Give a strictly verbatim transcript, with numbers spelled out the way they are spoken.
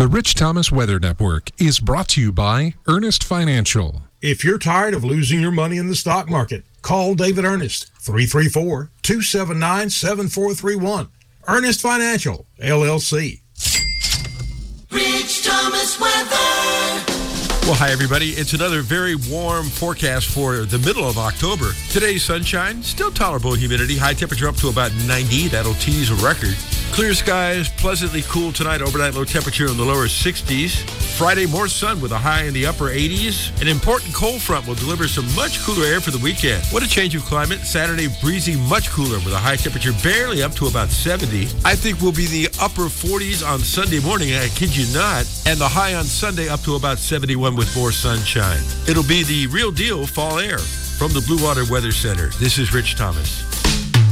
The Rich Thomas Weather Network is brought to you by Earnest Financial. If you're tired of losing your money in the stock market, call David Earnest, three three four, two seven nine, seven four three one. Earnest Financial, L L C. Rich Thomas Weather. Well, hi, everybody. It's another very warm forecast for the middle of October. Today's sunshine, still tolerable humidity. High temperature up to about ninety. That'll tease a record. Clear skies, pleasantly cool tonight. Overnight low temperature in the lower sixties. Friday, more sun with a high in the upper eighties. An important cold front will deliver some much cooler air for the weekend. What a change of climate. Saturday, breezy, much cooler with a high temperature barely up to about seventy. I think we'll be the upper forties on Sunday morning, I kid you not. And the high on Sunday up to about seventy-one with more sunshine. It'll be the real deal fall air. From the Blue Water Weather Center, this is Rich Thomas.